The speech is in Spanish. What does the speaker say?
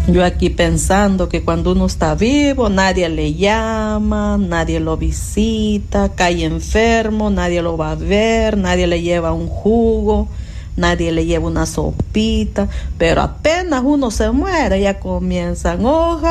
Yo aquí pensando que cuando uno está vivo, nadie le llama, nadie lo visita, cae enfermo, nadie lo va a ver, nadie le lleva un jugo, nadie le lleva una sopita, pero apenas uno se muere ya comienzan hojas